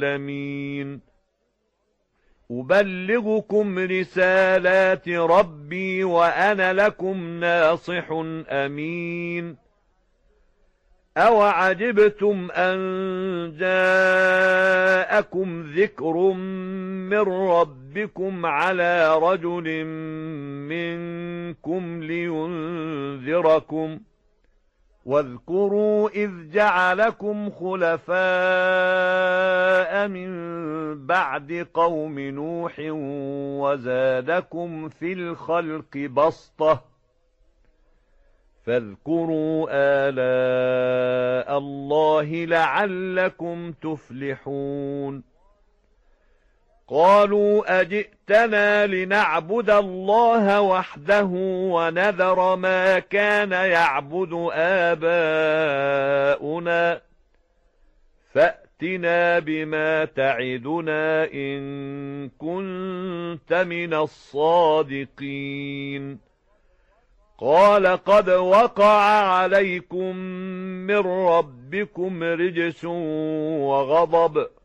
العالمين أبلغكم رسالات ربي وأنا لكم ناصح أمين أوعجبتم أن جاءكم ذكر من ربكم على رجل منكم لينذركم واذكروا إذ جعلكم خلفاء من بعد قوم نوح وزادكم في الخلق بسطة فاذكروا آلاء الله لعلكم تفلحون قالوا أجئتنا لنعبد الله وحده ونذر ما كان يعبد آباؤنا فأتنا بما تعدنا إن كنت من الصادقين قال قد وقع عليكم من ربكم رجس وغضب